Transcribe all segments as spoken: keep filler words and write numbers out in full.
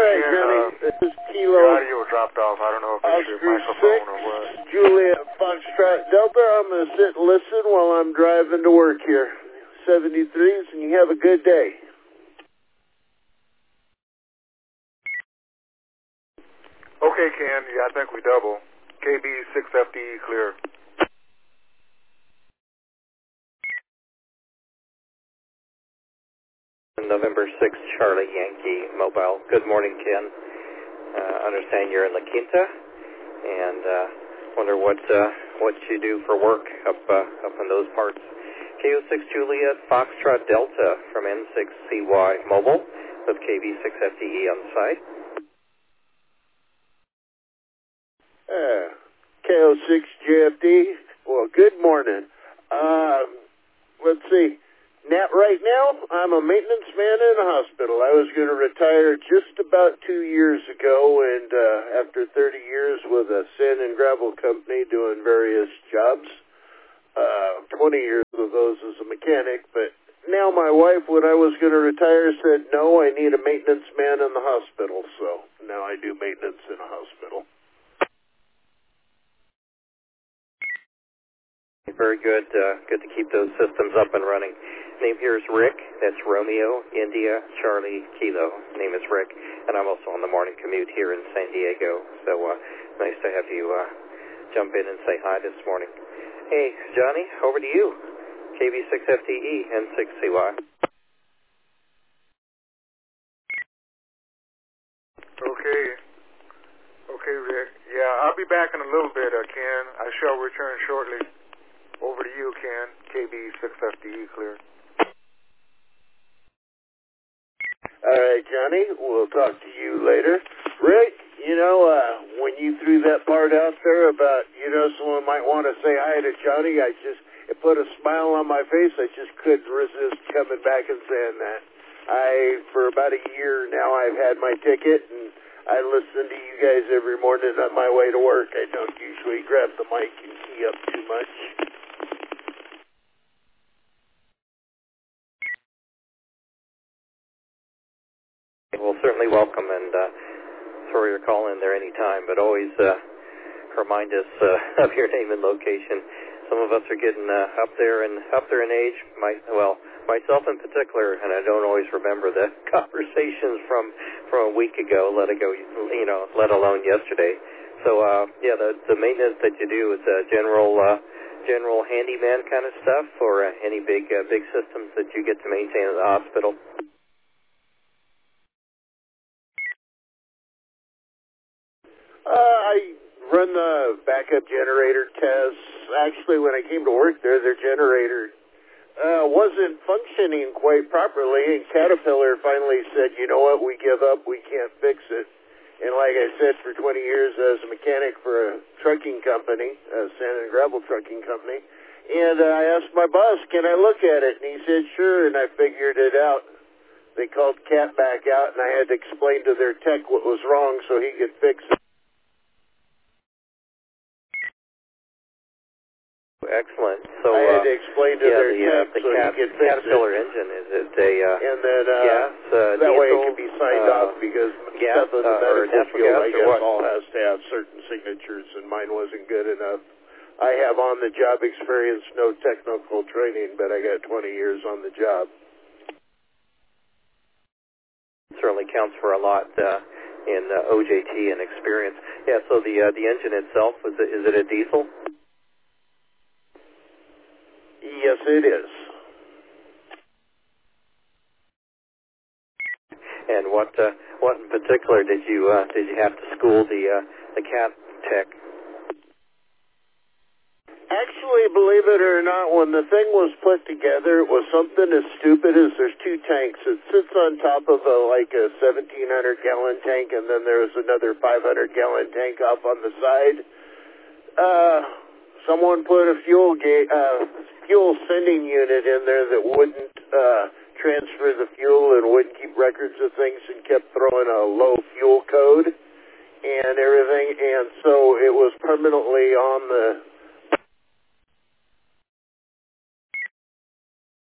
right, Ken, Johnny. uh, This is your Kilo. audio dropped off. I don't know if it's your Oscar microphone six, or what. Juliet Foxtrot Delta. I'm going to sit and listen while I'm driving to work here. seventy-threes, and you have a good day. Okay, Ken. Yeah, I think we double. K B six F D E clear. November sixth, Charlie Yankee Mobile. Good morning, Ken. Uh, understand you're in La Quinta, and uh, wonder what uh, what you do for work up uh, up in those parts. K O six Juliet Foxtrot Delta from N six C Y Mobile with K B six F D E on site. Uh, K O six J F D. Well, good morning. Uh, let's see. Now, right now, I'm a maintenance man in a hospital. I was going to retire just about two years ago, and uh, after thirty years with a sand and gravel company doing various jobs, uh, twenty years of those as a mechanic, but now my wife, when I was going to retire, said, no, I need a maintenance man in the hospital, so now I do maintenance in a hospital. Very good. Uh, good to keep those systems up and running. Name here is Rick. That's Romeo, India, Charlie, Kilo. Name is Rick, and I'm also on the morning commute here in San Diego. So uh, nice to have you uh, jump in and say hi this morning. Hey, Johnny, over to you. K B six F D E, N six C Y. Okay. Okay, Rick. Yeah, I'll be back in a little bit, uh, Ken. I shall return shortly. Over to you, Ken. K B six F D E clear. All right, Johnny, we'll talk to you later. Rick, you know, uh, when you threw that part out there about, you know, someone might want to say hi to Johnny, I just, it put a smile on my face. I just couldn't resist coming back and saying that. I, for about a year now, I've had my ticket, and I listen to you guys every morning on my way to work. I don't usually grab the mic and key up too much. Well, certainly welcome, and uh, throw your call in there anytime, but always uh, remind us uh, of your name and location. Some of us are getting uh, up there and up there in age. My, well, myself in particular, and I don't always remember the conversations from from a week ago. Let it go, you know, let alone yesterday. So, uh, yeah, the the maintenance that you do is uh, general uh, general handyman kind of stuff, or uh, any big uh, big systems that you get to maintain at the hospital. Uh, I run the backup generator tests. Actually, when I came to work there, their generator uh, wasn't functioning quite properly, and Caterpillar finally said, you know what, we give up, we can't fix it. And like I said, for twenty years as a mechanic for a trucking company, a sand and gravel trucking company, and uh, I asked my boss, can I look at it? And he said, sure, and I figured it out. They called Cat back out, and I had to explain to their tech what was wrong so he could fix it. Excellent. So I had uh, to explain to yeah, their the, uh, tech the so cat, he could fix Caterpillar it. engine, is it a uh, And then uh, gas, uh, that diesel, way it can be signed uh, off because gas, stuff in the uh, or medical natural field, gas, I or guess, what? all has to have certain signatures, and mine wasn't good enough. I have on-the-job experience, no technical training, but I got twenty years on the job. Certainly counts for a lot uh, in uh, O J T and experience. Yeah. So the uh, the engine itself, is it, is it a diesel? Yes, it is. And what uh, what in particular did you uh, did you have to school the uh, the cat tech? Actually, believe it or not, when the thing was put together, it was something as stupid as there's two tanks. It sits on top of a, like a seventeen hundred gallon tank, and then there's another five hundred gallon tank off on the side. Uh, someone put a fuel ga- uh, fuel sending unit in there that wouldn't uh, transfer the fuel and wouldn't keep records of things and kept throwing a low fuel code and everything, and so it was permanently on the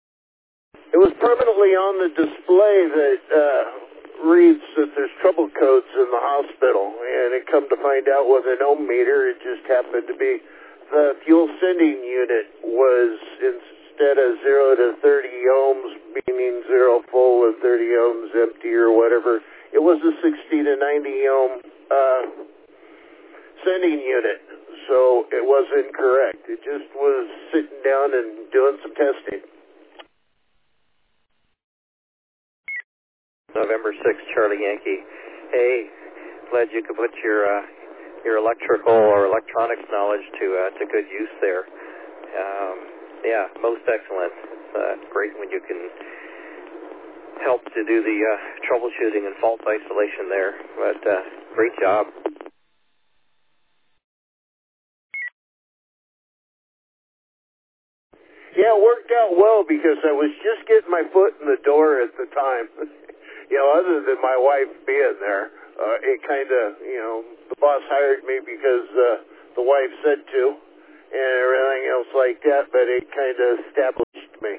It was permanently on the display that uh, reads that there's trouble code loads in the hospital, and it come to find out with an ohm meter, it just happened to be the fuel sending unit was, instead of zero to thirty ohms, meaning zero full and thirty ohms empty or whatever, it was a sixty to ninety ohm uh, sending unit. So it was incorrect. It just was sitting down and doing some testing. November sixth, Charlie Yankee. Hey, glad you could put your uh, your electrical or electronics knowledge to uh, to good use there. Um, yeah, most excellent. It's uh, great when you can help to do the uh, troubleshooting and fault isolation there. But uh, great job. Yeah, it worked out well because I was just getting my foot in the door at the time. You know, other than my wife being there, uh, it kind of, you know, the boss hired me because uh, the wife said to and everything else like that, but it kind of established me.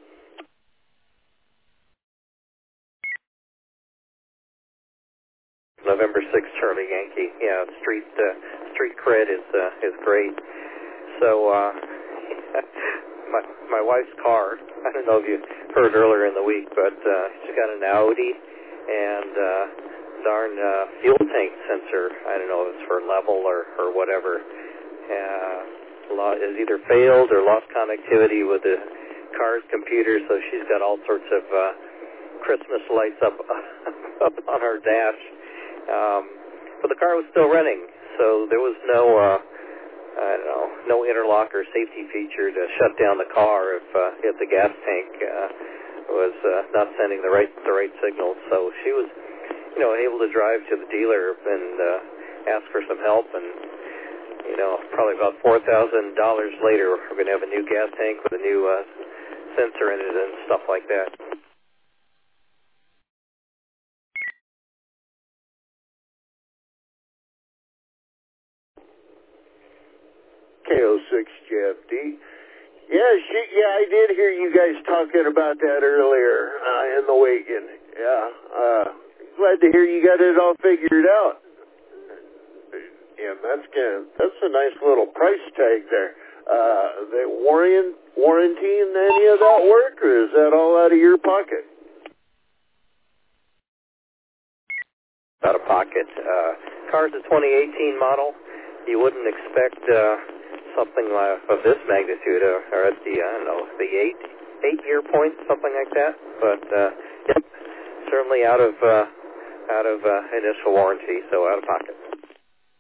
November sixth, Charlie Yankee. Yeah, street uh, street cred is uh, is great. So, uh, my my wife's car. I don't know if you heard earlier in the week, but uh, she's got an Audi and uh, darn uh, fuel tank sensor. I don't know if it's for level or or whatever. Uh, is either failed or lost connectivity with the car's computer, so she's got all sorts of uh, Christmas lights up up on her dash. Um, but the car was still running, so there was no, uh, I don't know, no interlock or safety feature to shut down the car if uh, if the gas tank uh, was uh, not sending the right the right signal. So she was, you know, able to drive to the dealer and uh, ask for some help. And you know, probably about four thousand dollars later, we're going to have a new gas tank with a new uh, sensor in it and stuff like that. K O six J F D. Yeah, she, yeah, I did hear you guys talking about that earlier uh, in the weekend. Yeah, uh, glad to hear you got it all figured out. Yeah, that's good. That's a nice little price tag there. Uh, they warrant warranting any of that work, or is that all out of your pocket? Out of pocket. Uh, car's a twenty eighteen model. You wouldn't expect uh, something like, of this magnitude, or, or at the, I don't know, the eight eight year point, something like that. But uh, yep, certainly out of uh, out of uh, initial warranty, so out of pocket.